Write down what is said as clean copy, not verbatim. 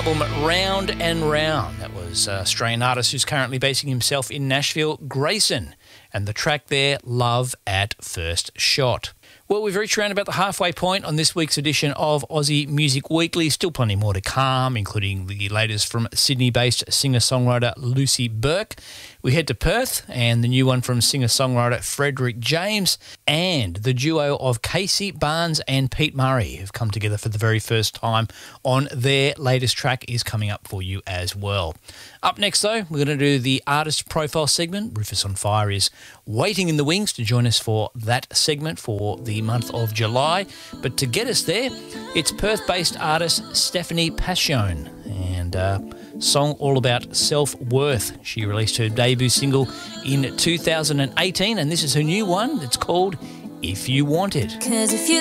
album Round and Round. That was Australian artist who's currently basing himself in Nashville, Grayson, and the track there, Love at First Shot. Well, we've reached around about the halfway point on this week's edition of Aussie Music Weekly. Still plenty more to come, including the latest from Sydney-based singer-songwriter Lucy Burke. We head to Perth and the new one from singer-songwriter Frederick James, and the duo of Casey Barnes and Pete Murray have come together for the very first time on their latest track is coming up for you as well. Up next, though, we're going to do the artist profile segment. Rufus on Fire is waiting in the wings to join us for that segment for the month of July. But to get us there, it's Perth-based artist Stephanie Passione and song all about self-worth. She released her debut single in 2018, and this is her new one. It's called If You Want It. 'Cause if you